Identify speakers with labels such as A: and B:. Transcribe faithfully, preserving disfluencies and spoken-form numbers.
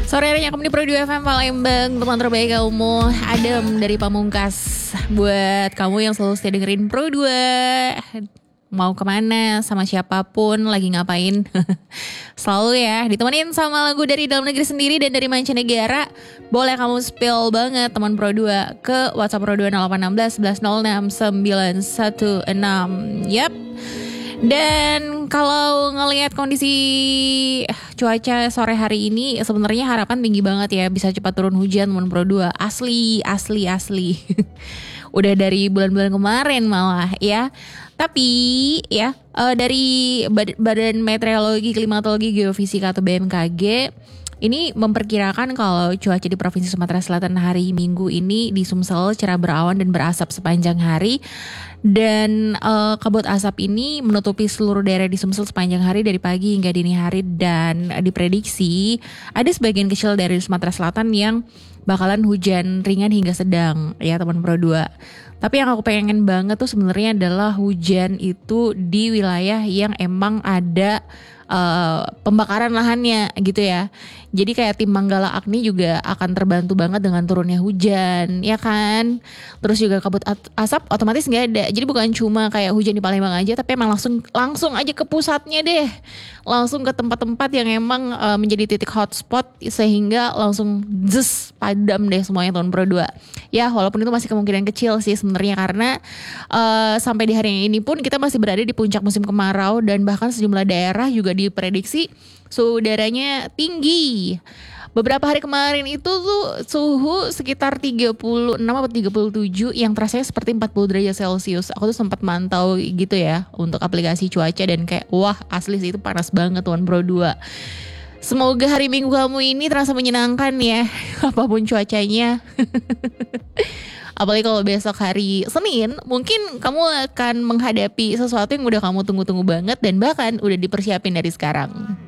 A: Sore harinya kamu di Pro dua F M Palembang, teman terbaik kamu, Adem dari Pamungkas. Buat kamu yang selalu stay dengerin Pro dua, mau kemana, sama siapapun, lagi ngapain, selalu ya ditemenin sama lagu dari dalam negeri sendiri dan dari mancanegara. Boleh kamu spill banget teman Pro dua ke WhatsApp Pro dua nol delapan satu enam satu satu nol enam sembilan satu enam. Yap. Dan kalau ngelihat kondisi cuaca sore hari ini, sebenarnya harapan tinggi banget ya bisa cepat turun hujan teman Pro dua. Asli, asli, asli. Udah dari bulan-bulan kemarin malah ya. Tapi ya uh, dari Badan Meteorologi, Klimatologi, Geofisika atau B M K G ini memperkirakan kalau cuaca di Provinsi Sumatera Selatan hari Minggu ini di Sumsel cerah berawan dan berasap sepanjang hari. Dan uh, kabut asap ini menutupi seluruh daerah di Sumsel sepanjang hari dari pagi hingga dini hari. Dan diprediksi ada sebagian kecil dari Sumatera Selatan yang bakalan hujan ringan hingga sedang ya teman Pro dua. Tapi yang aku pengen banget tuh sebenarnya adalah hujan itu di wilayah yang emang ada Uh, pembakaran lahannya gitu ya. Jadi kayak tim Manggala Agni juga akan terbantu banget dengan turunnya hujan, ya kan. Terus juga kabut asap otomatis nggak ada. Jadi bukan cuma kayak hujan di Palembang aja, tapi emang langsung langsung aja ke pusatnya deh, langsung ke tempat-tempat yang emang uh, menjadi titik hotspot sehingga langsung zzz padam deh semuanya tahun Pro dua. Ya walaupun itu masih kemungkinan kecil sih sebenarnya karena uh, sampai di hari ini pun kita masih berada di puncak musim kemarau dan bahkan sejumlah daerah juga diprediksi suhu udaranya tinggi. Beberapa hari kemarin itu tuh suhu sekitar tiga puluh enam atau tiga puluh tujuh yang terasa seperti empat puluh derajat Celcius. Aku tuh sempat mantau gitu ya untuk aplikasi cuaca dan kayak wah asli sih itu panas banget tuan Pro dua. Semoga hari Minggu kamu ini terasa menyenangkan ya apapun cuacanya. Apalagi kalau besok hari Senin, mungkin kamu akan menghadapi sesuatu yang udah kamu tunggu-tunggu banget dan bahkan udah dipersiapin dari sekarang.